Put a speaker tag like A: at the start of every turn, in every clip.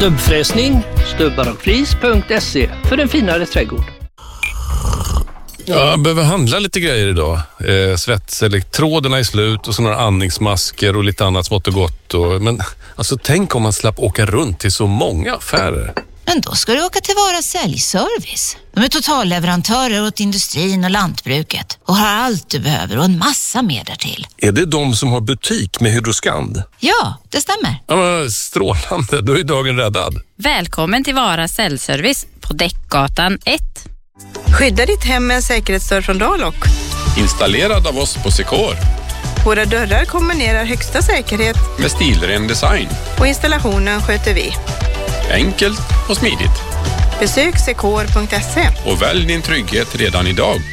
A: Stubbfräsning, stubbarockflis.se för en finare trädgård.
B: Jag behöver handla lite grejer idag. Svetselektroderna är slut och så några andningsmasker och lite annat smått och gott. Men alltså, tänk om man slapp åka runt till så många affärer.
C: Men då ska du åka till Vara Säljservice. De är totalleverantörer åt industrin och lantbruket och har allt du behöver och en massa mer därtill.
B: Är det de som har butik med Hydroskand?
C: Ja, det stämmer.
B: Ja, men strålande, då är dagen räddad.
D: Välkommen till Vara Säljservice på Däckgatan 1.
E: Skydda ditt hem med en säkerhetsdörr från Dalok.
F: Installerad av oss på Secor.
E: Våra dörrar kombinerar högsta säkerhet
F: Med stilren design.
E: och installationen sköter vi.
F: Enkelt och smidigt.
E: Besök secor.se.
F: Och välj din trygghet redan idag.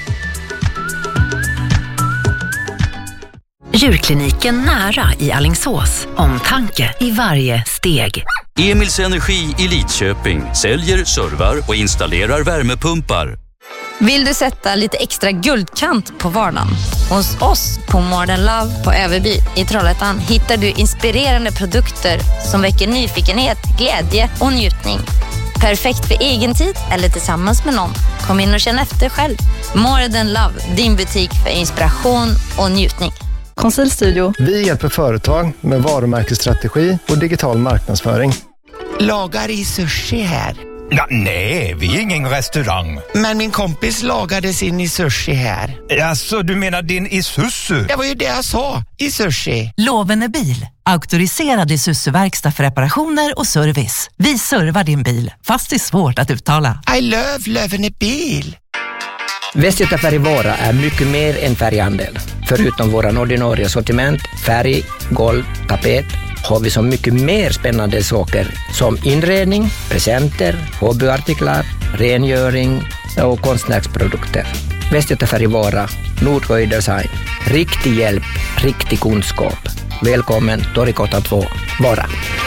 G: Djurkliniken nära i Alingsås. Omtanke i varje steg.
H: Emils Energi i Lidköping säljer, servar och installerar värmepumpar.
I: Vill du sätta lite extra guldkant på vardagen? Hos oss på Modern Love på Överby i Trollhättan hittar du inspirerande produkter som väcker nyfikenhet, glädje och njutning. Perfekt för egen tid eller tillsammans med någon. Kom in och känn efter själv. Modern Love, din butik för inspiration och njutning.
J: Konsultstudio. Vi hjälper företag med varumärkesstrategi och digital marknadsföring.
K: Lagar i sushi här.
L: Nej, vi är ingen restaurang.
K: Men min kompis lagade sin i sushi här.
L: Alltså, du menar din Isuzu?
K: Det var ju det jag sa, i sushi.
G: Lovende bil. Auktoriserad Isuzu-verkstad för reparationer och service. Vi servar din bil, fast det är svårt att uttala.
K: I love Lovende bil.
M: Västgöta Färgvara är mycket mer än färghandel. Förutom våra ordinarie sortiment, färg, golv, tapet, har vi så mycket mer spännande saker som inredning, presenter, hobbyartiklar, rengöring och konstnärsprodukter. Västgöta Färgvara, Nordsjö Design. Riktig hjälp, riktig kunskap. Välkommen Torgatan 2, Vara.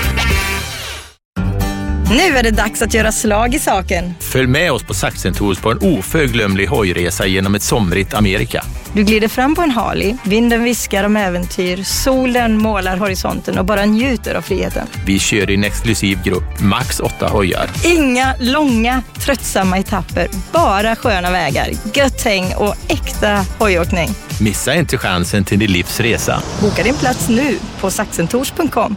J: Nu är det dags att göra slag i saken.
N: Följ med oss på Saxen Tours på en oförglömlig hojresa genom ett somrigt Amerika.
J: Du glider fram på en Harley, vinden viskar om äventyr, solen målar horisonten och bara njuter av friheten.
N: Vi kör i en exklusiv grupp, max 8 hojar.
J: Inga långa, tröttsamma etapper, bara sköna vägar, gött häng och äkta hojåkning.
N: Missa inte chansen till din livsresa.
J: Boka din plats nu på saxentours.com.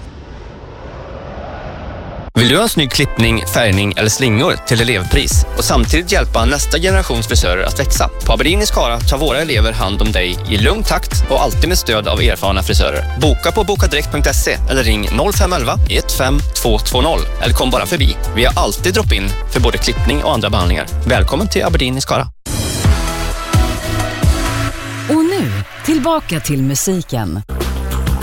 O: Vill du ha en snygg klippning, färgning eller slingor till elevpris och samtidigt hjälpa nästa generations frisörer att växa? På Aberdeen i Skara tar våra elever hand om dig i lugn takt och alltid med stöd av erfarna frisörer. Boka på bokadirekt.se eller ring 0511 15220 eller kom bara förbi. Vi har alltid drop-in för både klippning och andra behandlingar. Välkommen till Aberdeen i Skara.
G: Och nu, tillbaka till musiken.